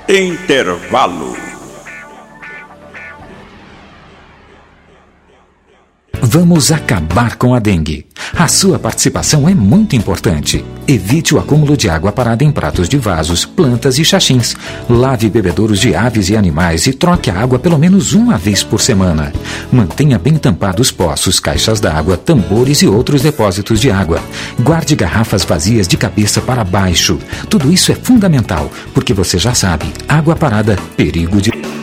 Intervalo. Vamos acabar com a dengue. A sua participação é muito importante. Evite o acúmulo de água parada em pratos de vasos, plantas e xaxins. Lave bebedouros de aves e animais e troque a água pelo menos uma vez por semana. Mantenha bem tampados poços, caixas d'água, tambores e outros depósitos de água. Guarde garrafas vazias de cabeça para baixo. Tudo isso é fundamental, porque você já sabe, água parada, perigo de...